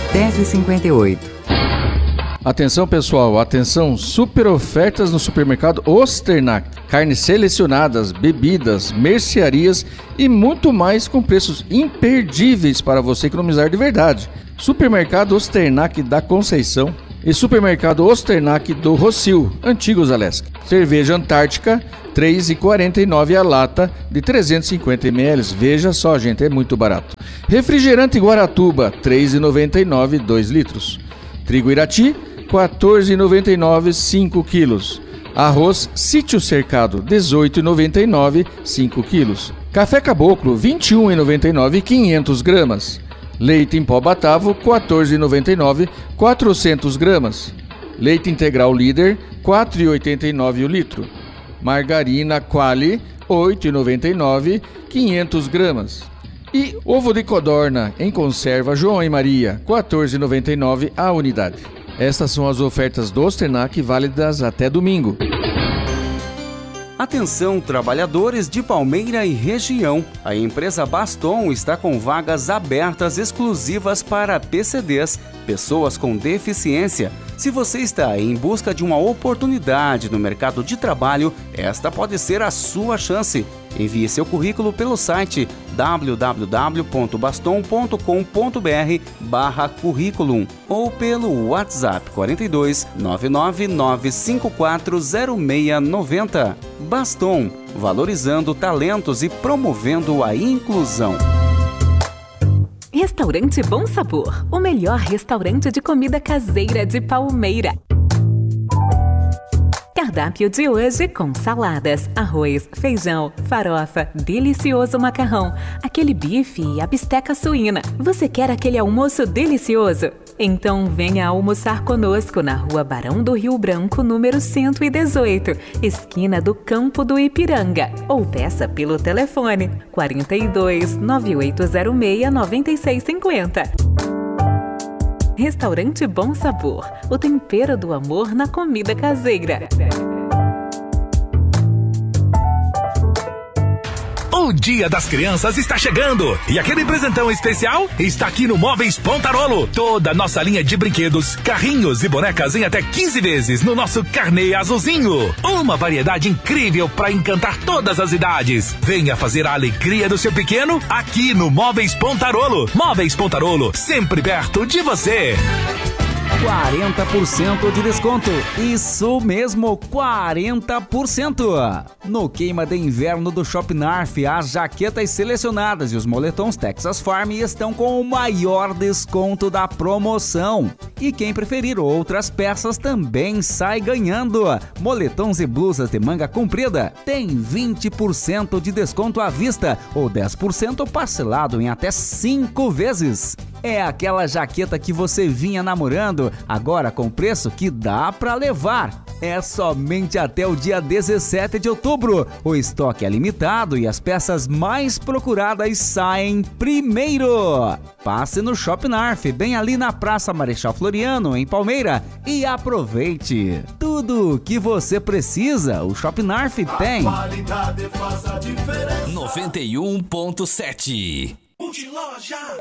10h58. Atenção pessoal, atenção, super ofertas no supermercado Osternac, carnes selecionadas, bebidas, mercearias e muito mais com preços imperdíveis para você economizar de verdade. Supermercado Osternac da Conceição e Supermercado Osternac do Rossio, Antigo Zalesc. Cerveja Antártica, R$ 3,49 a lata de 350 ml. Veja só, gente, é muito barato. Refrigerante Guaratuba, R$ 3,99, 2 litros. Trigo Irati, R$ 14,99, 5 quilos. Arroz Sítio Cercado, R$ 18,99, 5 quilos. Café Caboclo, R$ 21,99, 500 gramas. Leite em pó Batavo, R$ 14,99, 400 gramas. Leite integral Líder, R$ 4,89 o litro. Margarina Quali, R$ 8,99, 500 gramas. E ovo de codorna em conserva João e Maria, R$ 14,99 a unidade. Estas são as ofertas do Osternac válidas até domingo. Atenção, trabalhadores de Palmeira e região. A empresa Baston está com vagas abertas exclusivas para PCDs, pessoas com deficiência. Se você está em busca de uma oportunidade no mercado de trabalho, esta pode ser a sua chance. Envie seu currículo pelo site www.baston.com.br/curriculum ou pelo WhatsApp 42 999540690. Baston, valorizando talentos e promovendo a inclusão. Restaurante Bom Sabor, o melhor restaurante de comida caseira de Palmeira. Cardápio de hoje com saladas, arroz, feijão, farofa, delicioso macarrão, aquele bife e a bisteca suína. Você quer aquele almoço delicioso? Então venha almoçar conosco na Rua Barão do Rio Branco, número 118, esquina do Campo do Ipiranga. Ou peça pelo telefone 42 9806 9650. Restaurante Bom Sabor, o tempero do amor na comida caseira. O Dia das Crianças está chegando e aquele presentão especial está aqui no Móveis Pontarolo. Toda a nossa linha de brinquedos, carrinhos e bonecas em até 15 vezes no nosso carnê azulzinho. Uma variedade incrível para encantar todas as idades. Venha fazer a alegria do seu pequeno aqui no Móveis Pontarolo. Móveis Pontarolo, sempre perto de você. 40% de desconto. Isso mesmo, 40%. No queima de inverno do Shop Narf, as jaquetas selecionadas e os moletons Texas Farm estão com o maior desconto da promoção. E quem preferir outras peças também sai ganhando. Moletons e blusas de manga comprida tem 20% de desconto à vista ou 10% parcelado em até 5 vezes. É aquela jaqueta que você vinha namorando, agora com preço que dá pra levar. É somente até o dia 17 de outubro. O estoque é limitado e as peças mais procuradas saem primeiro. Passe no Shop Narf, bem ali na Praça Marechal Floriano, em Palmeira, e aproveite. Tudo o que você precisa, o Shop Narf tem. A qualidade faz a diferença. 91.7. Multiloja.